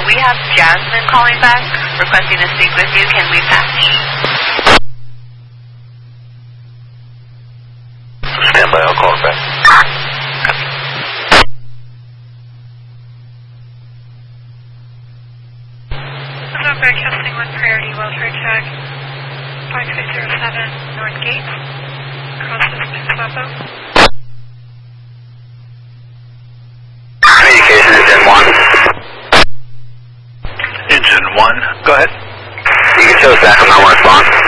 we have Jasmine calling back, requesting to speak with you. Can we patch? Stand by, I'll call her back. Hello, broadcasting 1 priority welfare check. 5307 North Gate. Crosses Pinswapo. Communication, Engine 1. Engine 1, go ahead. You can show us back on that one response.